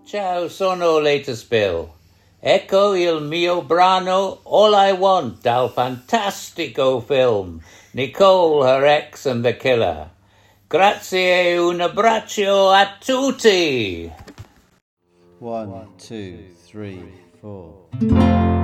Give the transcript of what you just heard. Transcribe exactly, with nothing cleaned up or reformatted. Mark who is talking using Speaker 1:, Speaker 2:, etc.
Speaker 1: Ciao, sono Latest Bill. Ecco il mio brano All I Want dal fantastico film Nicole, Her Ex and the Killer. Grazie e un abbraccio a tutti.
Speaker 2: One, two, three, four.